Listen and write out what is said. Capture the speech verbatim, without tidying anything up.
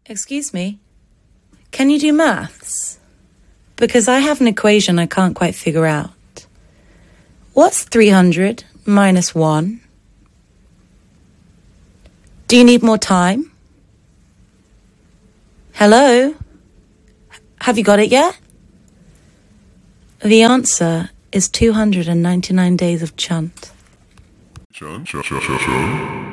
Excuse me, can you do maths? Because I have an equation I can't quite figure out. What's three hundred minus one? Do you need more time? Hello? Have you got it yet? The answer is two hundred ninety-nine days of chunt. Chunt, chunt, chunt, chunt.